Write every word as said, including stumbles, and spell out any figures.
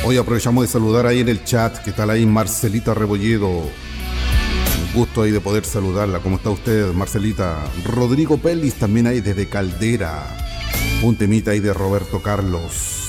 Hoy aprovechamos de saludar ahí en el chat, que tal ahí Marcelita Rebolledo. Un gusto ahí de poder saludarla. ¿Cómo está usted, Marcelita? Rodrigo Pelis también ahí desde Caldera. Un temita ahí de Roberto Carlos.